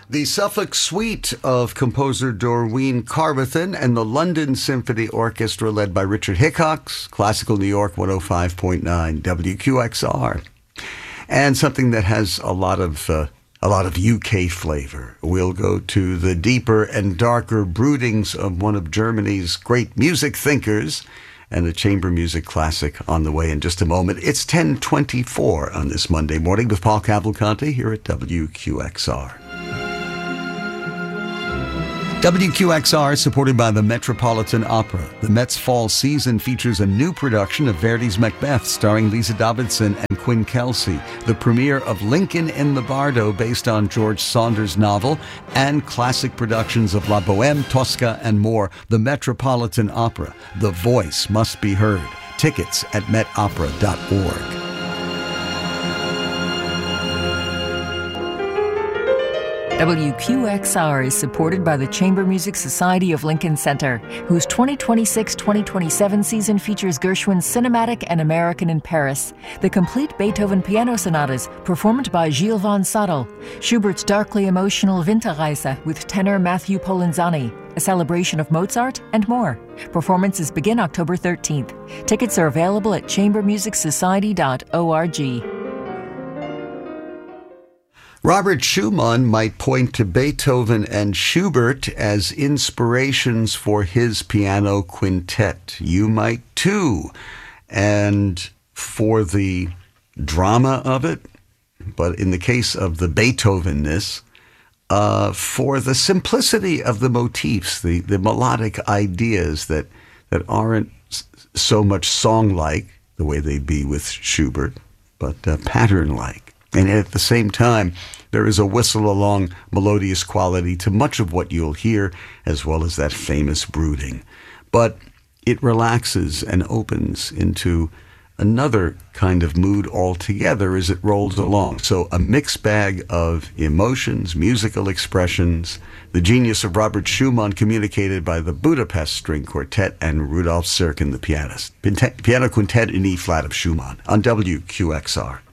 The Suffolk Suite of composer Doreen Carbathan and the London Symphony Orchestra led by Richard Hickox, Classical New York 105.9 WQXR. And something that has a lot of UK flavor. We'll go to the deeper and darker broodings of one of Germany's great music thinkers and a chamber music classic on the way in just a moment. It's 10:24 on this Monday morning with Paul Cavalcanti here at WQXR. WQXR is supported by the Metropolitan Opera. The Met's fall season features a new production of Verdi's Macbeth starring Lisa Davidson and Quinn Kelsey, the premiere of Lincoln in the Bardo based on George Saunders' novel, and classic productions of La Bohème, Tosca, and more. The Metropolitan Opera. The voice must be heard. Tickets at metopera.org. WQXR is supported by the Chamber Music Society of Lincoln Center, whose 2026-2027 season features Gershwin's Cinematic and American in Paris, the complete Beethoven piano sonatas performed by Gilles von Sadel, Schubert's darkly emotional Winterreise with tenor Matthew Polenzani, a celebration of Mozart, and more. Performances begin October 13th. Tickets are available at chambermusicsociety.org. Robert Schumann might point to Beethoven and Schubert as inspirations for his piano quintet. You might too. And for the drama of it, but in the case of the Beethoven-ness, for the simplicity of the motifs, the melodic ideas that aren't so much song-like, the way they'd be with Schubert, but pattern-like. And at the same time, there is a whistle-along melodious quality to much of what you'll hear, as well as that famous brooding. But it relaxes and opens into another kind of mood altogether as it rolls along. So a mixed bag of emotions, musical expressions, the genius of Robert Schumann communicated by the Budapest String Quartet and Rudolf Serkin, the pianist. Piano Quintet in E-flat of Schumann on WQXR.